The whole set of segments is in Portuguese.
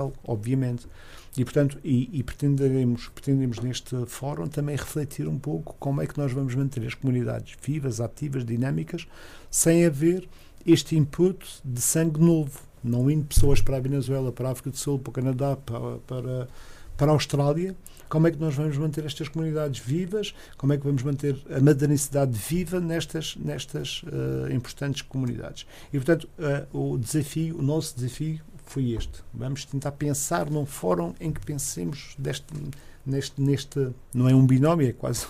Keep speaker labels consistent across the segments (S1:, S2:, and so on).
S1: obviamente. E, portanto, pretendemos neste fórum também refletir um pouco como é que nós vamos manter as comunidades vivas, ativas, dinâmicas, sem haver este input de sangue novo. Não indo pessoas para a Venezuela, para a África do Sul, para o Canadá, para a Austrália. Como é que nós vamos manter estas comunidades vivas? Como é que vamos manter a madanicidade viva nestas importantes comunidades? E, portanto, o nosso desafio foi este. Vamos tentar pensar num fórum em que pensemos neste não é um binómio, é quase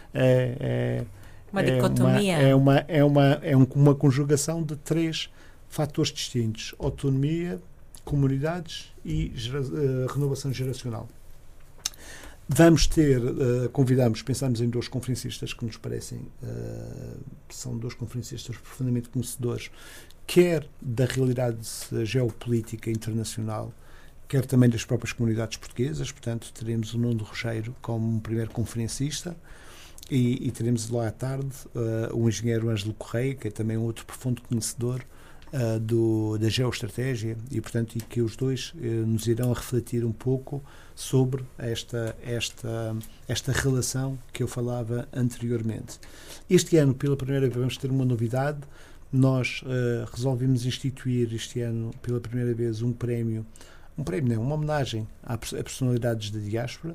S2: uma dicotomia.
S1: Uma conjugação de 3 fatores distintos: autonomia, comunidades e renovação geracional. Vamos pensamos em 2 conferencistas que nos parecem, são 2 conferencistas profundamente conhecedores, quer da realidade geopolítica internacional, quer também das próprias comunidades portuguesas. Portanto, teremos o Nuno Rocheiro como primeiro conferencista e teremos lá à tarde o engenheiro Ângelo Correia, que é também outro profundo conhecedor da geoestratégia, e, portanto, que os 2 nos irão refletir um pouco sobre esta relação que eu falava anteriormente. Este ano, pela primeira vez, vamos ter uma novidade. Nós resolvemos instituir este ano, pela primeira vez, uma homenagem a personalidades da diáspora.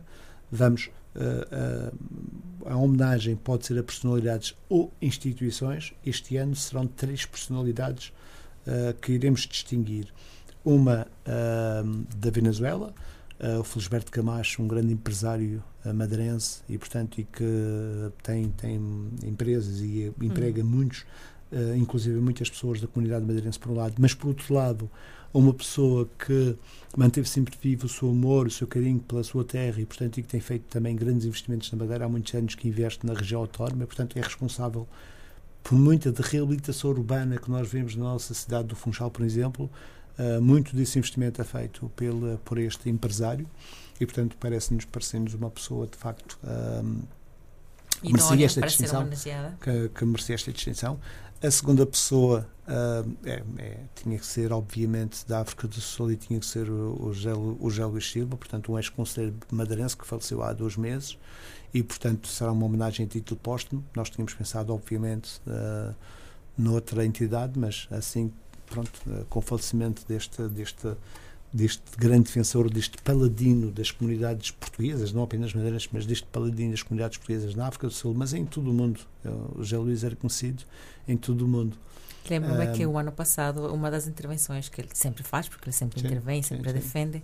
S1: A homenagem pode ser a personalidades ou instituições. Este ano serão 3 personalidades que iremos distinguir. Uma da Venezuela, o Felisberto Camacho, um grande empresário madeirense e, portanto, que tem empresas e emprega inclusive muitas pessoas da comunidade madeirense, por um lado, mas, por outro lado, uma pessoa que manteve sempre vivo o seu amor, o seu carinho pela sua terra e, portanto, que tem feito também grandes investimentos na Madeira. Há muitos anos que investe na região autónoma e, portanto, é responsável por muita de reabilitação urbana que nós vemos na nossa cidade do Funchal, por exemplo. Muito desse investimento é feito por este empresário e, portanto, parecemos uma pessoa, de facto, que merecia esta distinção. Que merecia esta distinção. A segunda pessoa tinha que ser, obviamente, da África do Sul, e tinha que ser o José Luís Silva, portanto, um ex-conselheiro madeirense que faleceu há 2 meses, e, portanto, será uma homenagem em título póstumo. Nós tínhamos pensado, obviamente, noutra entidade, mas assim, pronto, com o falecimento deste grande defensor, deste paladino das comunidades portuguesas, não apenas madeirenses, mas deste paladino das comunidades portuguesas na África do Sul, mas em todo o mundo. O José Luís era conhecido em todo o mundo.
S2: Lembro-me que o ano passado, uma das intervenções que ele sempre faz, porque ele sempre intervém, sempre defende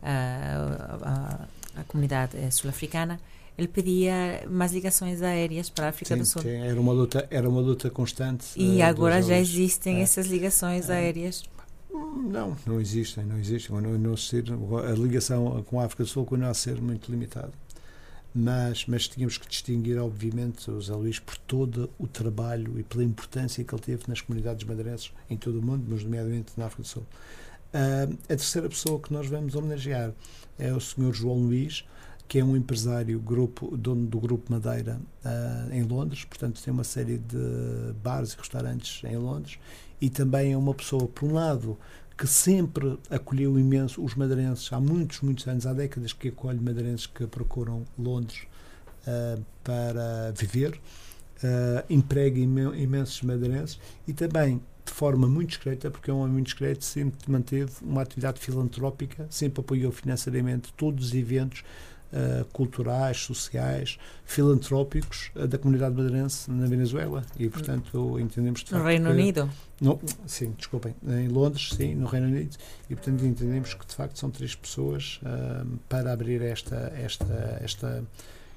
S2: a comunidade sul-africana, ele pedia mais ligações aéreas para a África do Sul.
S1: Era uma luta constante.
S2: E agora já existem essas ligações aéreas?
S1: Não existem. A ligação com a África do Sul continua a ser muito limitada. Mas tínhamos que distinguir, obviamente, o José Luís por todo o trabalho e pela importância que ele teve nas comunidades madeirenses em todo o mundo, mas nomeadamente na África do Sul. A terceira pessoa que nós vamos homenagear é o Sr. João Luís, que é um empresário, dono do Grupo Madeira em Londres, portanto tem uma série de bares e restaurantes em Londres, e também é uma pessoa, por um lado, que sempre acolheu imenso os madeirenses, há muitos anos, há décadas que acolhe madeirenses que procuram Londres para viver, emprega imensos madeirenses, e também de forma muito discreta, porque é um homem muito discreto, sempre manteve uma atividade filantrópica, sempre apoiou financeiramente todos os eventos culturais, sociais, filantrópicos da comunidade madeirense na Venezuela, e, portanto, entendemos de facto
S2: no Reino Unido?
S1: Sim, desculpem, em Londres, sim, no Reino Unido, e, portanto, entendemos que de facto são 3 pessoas para abrir esta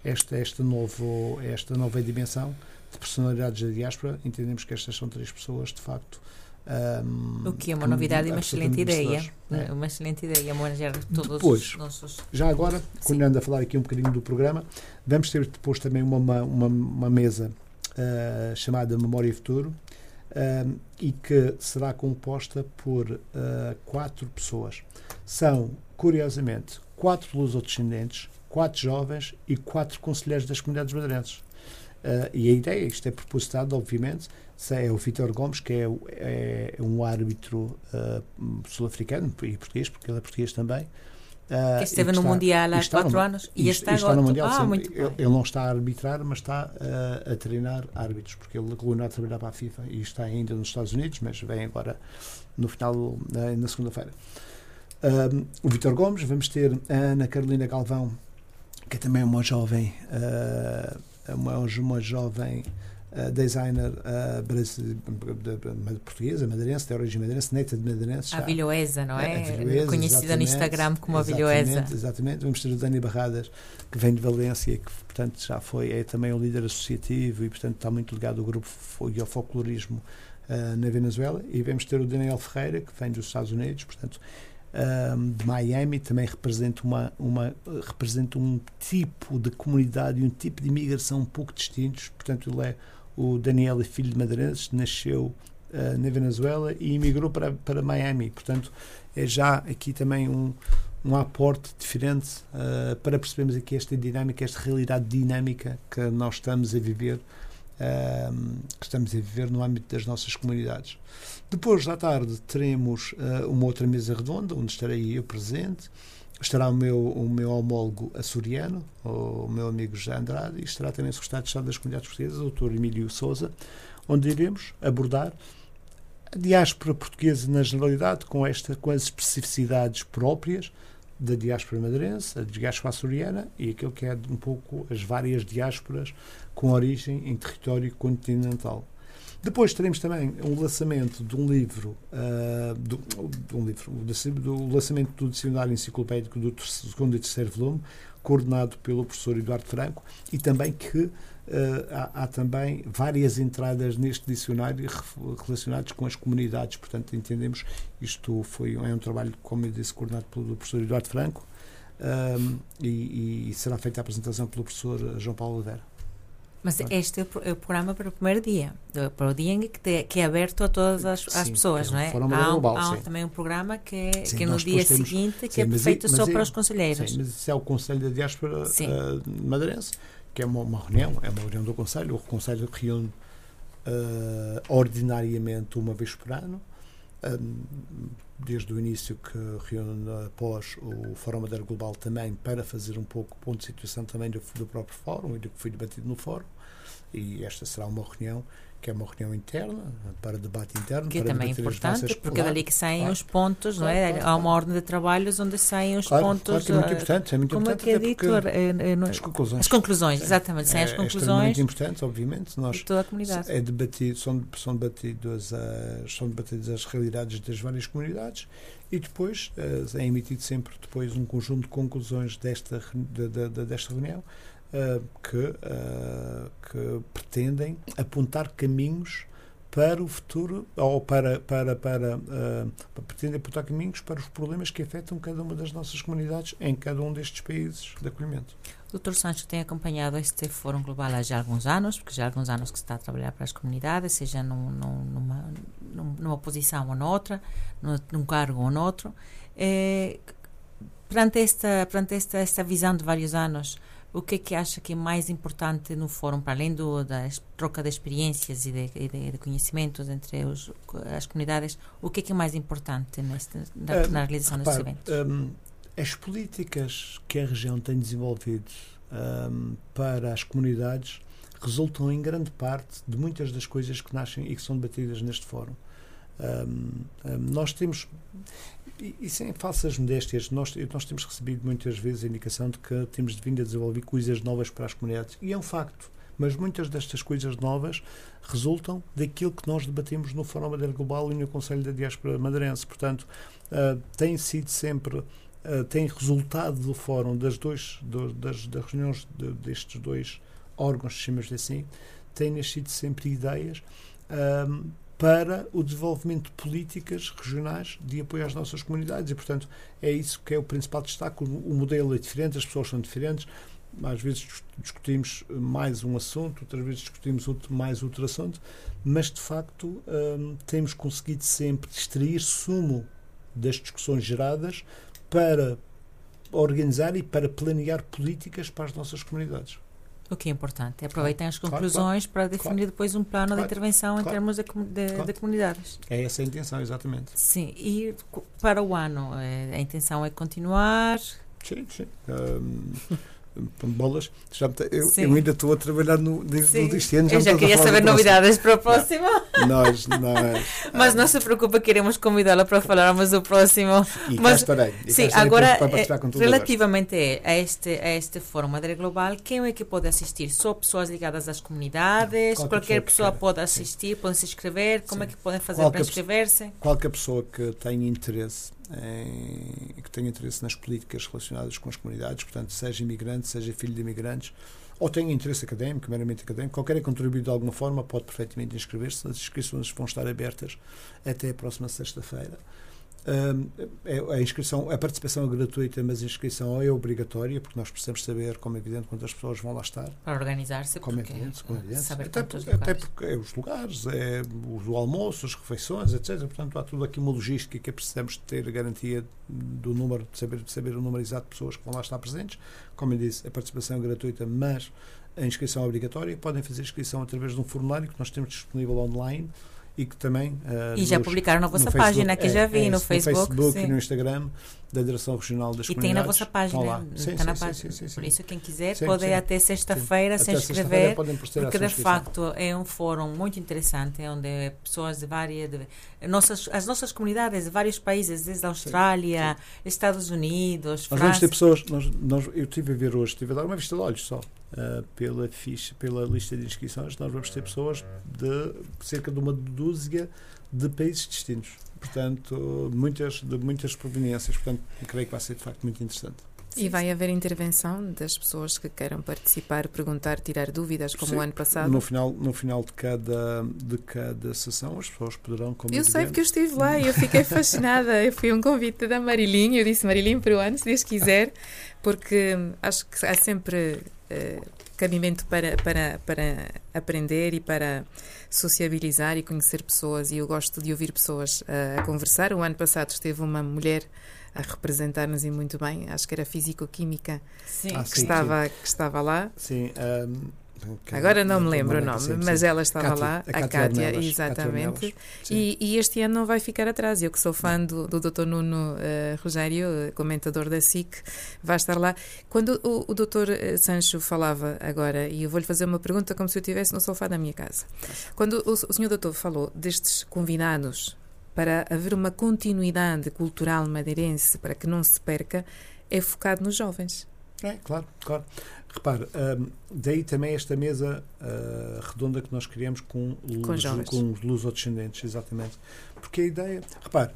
S1: nova dimensão de personalidades da diáspora. Entendemos que estas são 3 pessoas, de facto,
S2: o que é uma novidade e uma excelente ideia. Uma excelente ideia, homenagear todos os nossos...
S1: Já agora, continuando a falar aqui um bocadinho do programa, vamos ter depois também uma mesa chamada Memória e Futuro, e que será composta por 4 pessoas. São, curiosamente, 4 lusodescendentes, 4 jovens e 4 conselheiros das comunidades madeirenses. E a ideia, isto é propositado, obviamente, é o Vítor Gomes, que é um árbitro sul-africano e português, porque ele é português também.
S2: Que esteve no Mundial há 4 anos
S1: e está no Mundial.
S2: Muito bem.
S1: Ele não está a arbitrar, mas está a treinar árbitros, porque ele continuou a trabalhar para a FIFA e está ainda nos Estados Unidos, mas vem agora no final, na segunda-feira. O Vítor Gomes, vamos ter a Ana Carolina Galvão, que é também uma jovem designer portuguesa, madeirense, de origem madeirense, neta de madeirense.
S2: A Vilhoesa, não é?
S1: Vilhoesa,
S2: conhecida no Instagram como a Vilhoesa.
S1: Exatamente. Vamos ter o Dani Barradas, que vem de Valência e que, portanto, é também um líder associativo e, portanto, está muito ligado ao grupo e ao folclorismo na Venezuela. E vamos ter o Daniel Ferreira, que vem dos Estados Unidos, portanto, de Miami, também representa um tipo de comunidade e um tipo de imigração um pouco distintos. Portanto, ele é o Daniel, é filho de madeirenses, nasceu na Venezuela e emigrou para Miami. Portanto, é já aqui também um aporte diferente para percebermos aqui esta dinâmica, esta realidade dinâmica que nós estamos a viver no âmbito das nossas comunidades. Depois, à tarde, teremos uma outra mesa redonda, onde estarei eu presente. Estará o meu homólogo açoriano, o meu amigo José Andrade, e estará também o secretário de Estado das Comunidades Portuguesas, o Dr. Emílio Sousa, onde iremos abordar a diáspora portuguesa na generalidade, com as especificidades próprias da diáspora madeirense, a diáspora açoriana e aquilo que é um pouco as várias diásporas com origem em território continental. Depois teremos também um lançamento de um livro, o lançamento do dicionário enciclopédico do segundo e terceiro volume, coordenado pelo professor Eduardo Franco, e também que há também várias entradas neste dicionário relacionadas com as comunidades. Portanto, entendemos, isto é um trabalho, como eu disse, coordenado pelo professor Eduardo Franco, e será feita a apresentação pelo professor João Paulo Oliveira.
S2: Mas este é o programa para o primeiro dia, para o dia em que é aberto a todas as pessoas, não é? Há também um programa que é no dia seguinte, que é feito só para os conselheiros.
S1: Sim, mas isso é o Conselho da Diáspora madeirense, que é uma reunião do Conselho. O Conselho reúne ordinariamente uma vez por ano, desde o início, que reúne após o Fórum Madeira Global também, para fazer um pouco ponto de situação também do próprio Fórum e do que foi debatido no Fórum. E esta será uma reunião que é uma reunião interna, para debate interno.
S2: Que
S1: para
S2: também é importante, porque é dali que saem os pontos, não é? Há uma ordem de trabalhos onde saem os pontos.
S1: Claro, é muito importante. É muito
S2: como
S1: importante,
S2: é que é dito?
S1: As conclusões.
S2: Exatamente. Saem as conclusões.
S1: É muito importante, obviamente.
S2: De toda a comunidade.
S1: São debatidas as realidades das várias comunidades e depois é emitido sempre depois um conjunto de conclusões desta reunião, que pretendem apontar caminhos para o futuro, ou pretendem apontar caminhos para os problemas que afetam cada uma das nossas comunidades em cada um destes países de acolhimento.
S2: O Dr. Sancho tem acompanhado este Fórum Global há já alguns anos, porque já há alguns anos que se está a trabalhar para as comunidades, seja numa posição ou noutra, num cargo ou noutro. Perante esta visão de vários anos, o que é que acha que é mais importante no fórum, para além da troca de experiências e de conhecimentos entre as comunidades, o que é mais importante na realização destes eventos?
S1: As políticas que a região tem desenvolvido para as comunidades resultam em grande parte de muitas das coisas que nascem e que são debatidas neste fórum. Nós temos, e sem falsas modéstias, nós temos recebido muitas vezes a indicação de que temos vindo a desenvolver coisas novas para as comunidades, e é um facto, mas muitas destas coisas novas resultam daquilo que nós debatemos no Fórum Madeira Global e no Conselho da Diáspora Madeirense. Portanto, tem sido sempre, tem resultado do Fórum das reuniões destes dois órgãos, chamamos assim, tem nascido sempre ideias para o desenvolvimento de políticas regionais de apoio às nossas comunidades, e, portanto, é isso que é o principal destaque. O modelo é diferente, as pessoas são diferentes, às vezes discutimos mais um assunto, outras vezes discutimos mais outro assunto, mas, de facto, temos conseguido sempre extrair sumo das discussões geradas para organizar e para planear políticas para as nossas comunidades.
S2: O que é importante. Aproveitem as conclusões para definir depois um plano de intervenção em termos de comunidades.
S1: É essa a intenção, exatamente.
S2: Sim, e para o ano, a intenção é continuar?
S1: Sim. Bolas. Eu ainda estou a trabalhar neste ano.
S2: Eu já queria saber novidades para o próximo. Mas não se preocupe, queremos convidá-la para falarmos do próximo.
S1: E cá estarei.
S2: Agora, relativamente a este Fórum Madeira Global, quem é que pode assistir? Só pessoas ligadas às comunidades? Qualquer pessoa pode assistir, pode se inscrever? Como é que podem fazer para inscrever-se?
S1: Qualquer pessoa que tenha interesse nas políticas relacionadas com as comunidades, portanto, seja imigrante, seja filho de imigrantes, ou tenha interesse académico, meramente académico, qualquer contribuir de alguma forma pode perfeitamente inscrever-se. As inscrições vão estar abertas até a próxima sexta-feira. A participação é gratuita, mas a inscrição é obrigatória, porque nós precisamos saber, como é evidente, quantas pessoas vão lá estar.
S2: Para organizar-se,
S1: como é evidente.
S2: Saber
S1: até porque é os lugares, é o almoço, as refeições, etc. Portanto, há tudo aqui uma logística que precisamos ter a garantia do número, de saber o número exato de pessoas que vão lá estar presentes. Como eu disse, a participação é gratuita, mas a inscrição é obrigatória. Podem fazer a inscrição através de um formulário que nós temos disponível online, e que também...
S2: e já publicaram na vossa página, que já vi no Facebook.
S1: E no Instagram da Direção Regional das Comunidades.
S2: E tem na vossa página. Está na página. Por isso, quem quiser pode até sexta-feira se inscrever, porque de facto é um fórum muito interessante, onde pessoas de várias... as nossas comunidades de vários países, desde a Austrália, Estados Unidos,
S1: França... Nós vamos ter pessoas... eu estive a ver hoje, estive a dar uma vista de olhos só. Pela lista de inscrições, nós vamos ter pessoas de cerca de uma dúzia de países distintos, portanto, de muitas proveniências, portanto, eu creio que vai ser de facto muito interessante.
S3: E vai haver intervenção das pessoas que queiram participar, perguntar, tirar dúvidas, como o ano passado?
S1: No final de cada sessão, as pessoas poderão...
S3: Eu sei porque eu estive lá e eu fiquei fascinada. Eu fui um convite da Marilinha, eu disse Marilinha peruano, se Deus quiser, porque acho que há sempre cabimento para aprender e para sociabilizar e conhecer pessoas, e eu gosto de ouvir pessoas a conversar. O ano passado esteve uma mulher a representar-nos e muito bem, acho que era físico-química que estava lá.
S1: Sim,
S3: agora não me lembro o nome, mas ela estava lá, a Cátia, exatamente. E este ano não vai ficar atrás. Eu que sou fã do Dr. Nuno Rogério, comentador da SIC, vai estar lá. Quando o Dr. Sancho falava agora, e eu vou-lhe fazer uma pergunta como se eu estivesse no sofá da minha casa. Quando o Sr. Doutor falou destes convidados para haver uma continuidade cultural madeirense, para que não se perca, é focado nos jovens.
S1: Claro. Repare, daí também esta mesa redonda que nós criamos com os lusodescendentes, exatamente. Porque a ideia... Repare,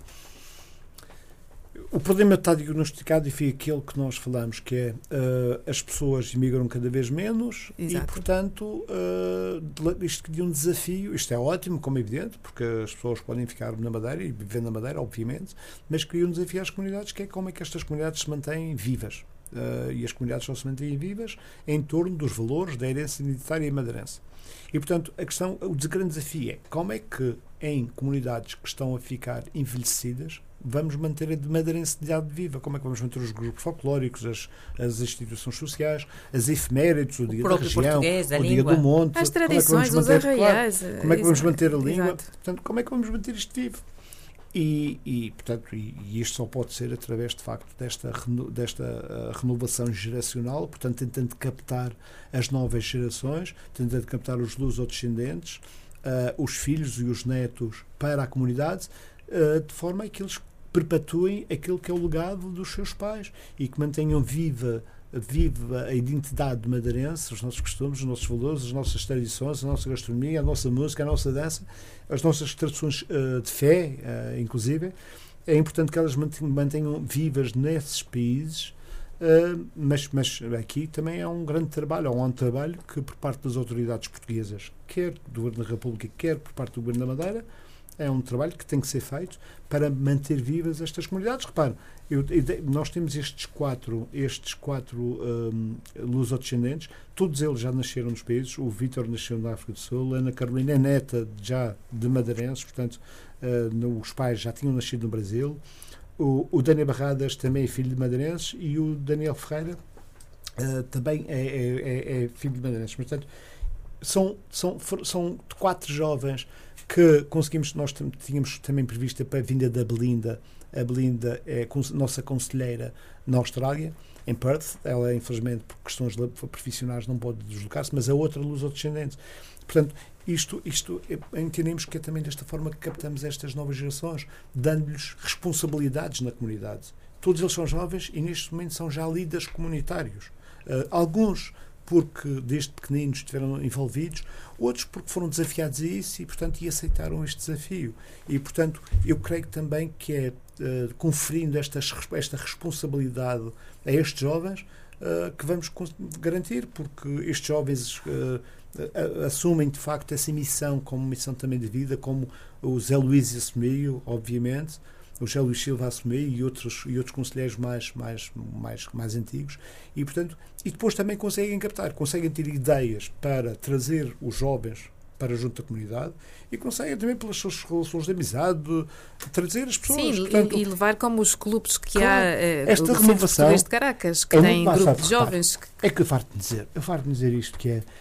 S1: o problema está diagnosticado e foi aquele que nós falamos, que é as pessoas imigram cada vez menos. Exato. E, portanto, isto cria um desafio. Isto é ótimo, como é evidente, porque as pessoas podem ficar na Madeira e viver na Madeira, obviamente, mas cria um desafio às comunidades, que é como é que estas comunidades se mantêm vivas. E as comunidades só se mantêm vivas em torno dos valores da herança identitária e madeirense. E, portanto, o grande desafio é como é que em comunidades que estão a ficar envelhecidas vamos manter a madeirensidade viva, como é que vamos manter os grupos folclóricos, as instituições sociais, as efemérides, o dia da região, o dia do monte,
S3: as tradições, os arraiais,
S1: como é que vamos manter a língua, portanto, como é que vamos manter isto vivo? Portanto, isto só pode ser através, de facto, desta renovação geracional, portanto, tentando captar as novas gerações, tentando captar os lusodescendentes, os filhos e os netos para a comunidade, de forma a que eles perpetuem aquilo que é o legado dos seus pais e que mantenham viva a identidade madeirense, os nossos costumes, os nossos valores, as nossas tradições, a nossa gastronomia, a nossa música, a nossa dança, as nossas tradições de fé, inclusive. É importante que elas mantenham vivas nesses países, mas aqui também há um grande trabalho, há um grande trabalho que, por parte das autoridades portuguesas, quer do Governo da República, quer por parte do Governo da Madeira, é um trabalho que tem que ser feito para manter vivas estas comunidades. Repare, nós temos estes quatro lusodescendentes, todos eles já nasceram nos países. O Vítor nasceu na África do Sul, a Ana Carolina é neta já de madeirenses, portanto, os pais já tinham nascido no Brasil. O Daniel Barradas também é filho de madeirenses, e o Daniel Ferreira também é filho de madeirenses. Portanto, são 4 jovens que conseguimos, nós tínhamos também prevista para a vinda da Belinda. A Belinda é a nossa conselheira na Austrália, em Perth. Ela, infelizmente, por questões profissionais, não pode deslocar-se, mas a outra luso-descendente. Portanto, isto entendemos que é também desta forma que captamos estas novas gerações, dando-lhes responsabilidades na comunidade. Todos eles são jovens e, neste momento, são já líderes comunitários. Alguns porque desde pequeninos estiveram envolvidos, outros porque foram desafiados a isso e aceitaram este desafio. E, portanto, eu creio também que é conferindo esta responsabilidade a estes jovens que vamos garantir, porque estes jovens assumem, de facto, essa missão como missão também de vida, como o Zé Luís assumiu, obviamente, o José Luís Silva assumiu e outros conselheiros mais antigos, e, portanto, e depois também conseguem ter ideias para trazer os jovens para junto da comunidade e conseguem também pelas suas relações de amizade trazer as pessoas.
S3: Sim,
S1: portanto,
S3: e levar como os clubes que
S1: claro,
S3: há
S1: esta renovação
S3: de Caracas, que tem grupo de jovens.
S1: É que eu farto dizer isto, que é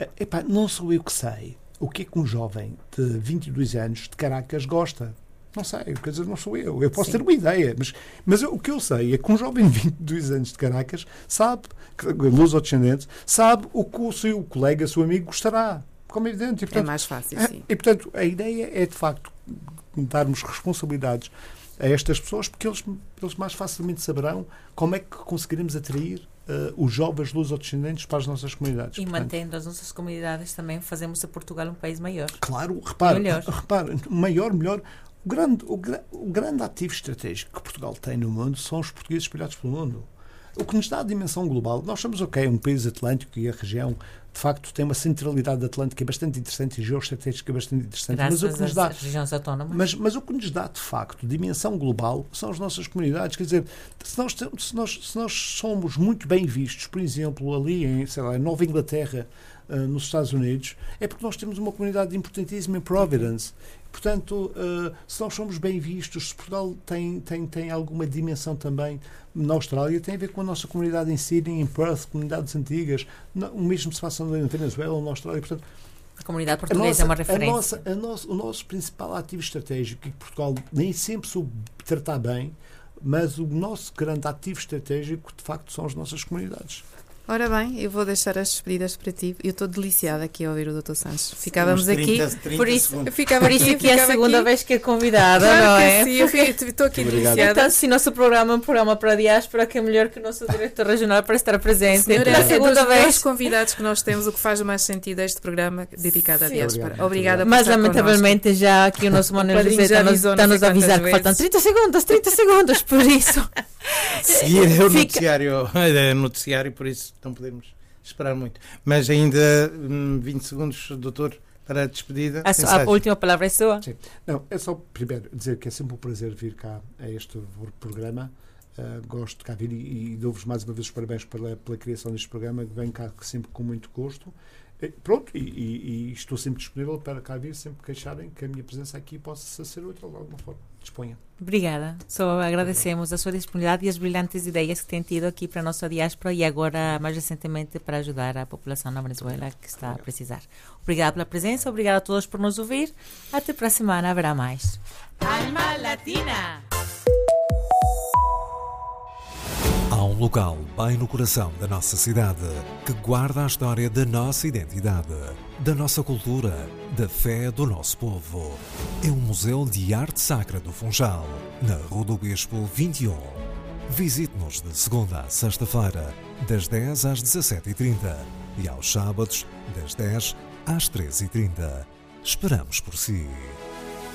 S1: não sou eu que sei o que é que um jovem de 22 anos de Caracas gosta. Não sei, quer dizer, não sou eu. Eu posso ter uma ideia, mas o que eu sei é que um jovem de 22 anos de Caracas sabe, luso-descendente, sabe o que o seu colega, o seu amigo gostará. Como é evidente. E, portanto,
S3: é mais fácil, sim.
S1: E, portanto, a ideia é, de facto, darmos responsabilidades a estas pessoas, porque eles mais facilmente saberão como é que conseguiremos atrair os jovens luso-descendentes para as nossas comunidades.
S2: E mantendo as nossas comunidades também fazemos de Portugal um país maior.
S1: Claro, repare, maior, melhor. O grande ativo estratégico que Portugal tem no mundo são os portugueses espalhados pelo mundo. O que nos dá a dimensão global. Nós somos um país atlântico e a região, de facto, tem uma centralidade atlântica bastante interessante e geoestratégica bastante interessante.
S2: Graças mas o que nos dá, às regiões autónomas.
S1: Mas o que nos dá, de facto, dimensão global são as nossas comunidades. Quer dizer, se nós somos muito bem vistos, por exemplo, ali em Nova Inglaterra, nos Estados Unidos, é porque nós temos uma comunidade importantíssima em Providence. Portanto, se nós somos bem vistos, se Portugal tem alguma dimensão também na Austrália, tem a ver com a nossa comunidade em Sydney, em Perth, comunidades antigas, o mesmo se passa na Venezuela, na Austrália. Portanto,
S2: a comunidade portuguesa é uma referência.
S1: O nosso principal ativo estratégico, que Portugal nem sempre soube tratar bem, mas o nosso grande ativo estratégico, de facto, são as nossas comunidades.
S3: Ora bem, eu vou deixar as despedidas para ti. Eu estou deliciada aqui a ouvir o Dr. Sanches. Ficávamos 30 aqui. Por isso que é a segunda vez que é convidada, claro, não é? Sim, eu estou aqui deliciada.
S2: Então, se o nosso programa é um programa para a diáspora, que é melhor que o nosso diretor regional para estar presente.
S3: Senhora, é segunda vez. Os convidados que nós temos, o que faz mais sentido este programa dedicado à diáspora. Obrigada por
S2: Mas, lamentavelmente, já aqui o nosso Manuel José está-nos a avisar que faltam 30 segundos, por isso.
S4: Seguir é o noticiário, por isso não podemos esperar muito. Mas ainda 20 segundos, doutor, para a despedida.
S2: A última palavra é sua?
S1: Sim. Não, é só primeiro dizer que é sempre um prazer vir cá a este programa. Gosto de cá vir e dou-vos mais uma vez os parabéns pela criação deste programa, que vem cá sempre com muito gosto. Pronto, e estou sempre disponível para cá vir, sempre que acharem que a minha presença aqui possa ser outra de alguma forma. Disponha.
S2: Obrigada. Só agradecemos a sua disponibilidade e as brilhantes ideias que tem tido aqui para a nossa diáspora e agora, mais recentemente, para ajudar a população na Venezuela que está a precisar. Obrigada pela presença, obrigada a todos por nos ouvir. Até para a semana, haverá mais.
S5: Alma Latina.
S6: Há um local bem no coração da nossa cidade que guarda a história da nossa identidade, da nossa cultura, da fé do nosso povo. É o Museu de Arte Sacra do Funchal, na Rua do Bispo 21. Visite-nos de segunda a sexta-feira, das 10 às 17h30 e aos sábados, das 10 às 13h30. Esperamos por si.